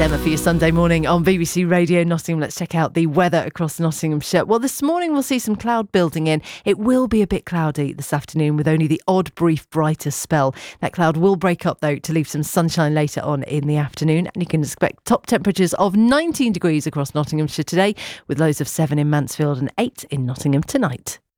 Emma for your Sunday morning on BBC Radio Nottingham. Let's check out the weather across Nottinghamshire. Well, this morning we'll see some cloud building in. It will be a bit cloudy this afternoon with only the odd brief brighter spell. That cloud will break up though to leave some sunshine later on in the afternoon, and you can expect top temperatures of 19 degrees across Nottinghamshire today with lows of 7 in Mansfield and 8 in Nottingham tonight.